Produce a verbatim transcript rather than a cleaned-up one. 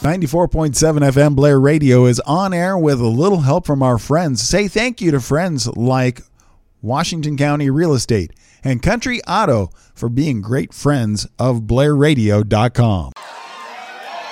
ninety-four point seven F M Blair Radio is on air with a little help from our friends. Say thank you to friends like Washington County Real Estate and Country Auto for being great friends of Blair Radio dot com.